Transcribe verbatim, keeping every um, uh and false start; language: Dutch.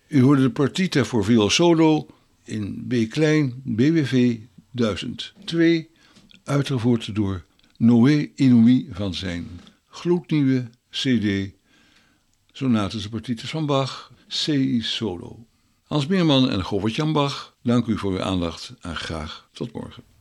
U hoorde de partita voor viool solo in B klein B W V duizend twee, uitgevoerd door Noé Inouï van zijn gloednieuwe C D Sonates en partitas van Bach, C I solo. Hans Meerman en Govert-Jan Bach, dank u voor uw aandacht en graag tot morgen.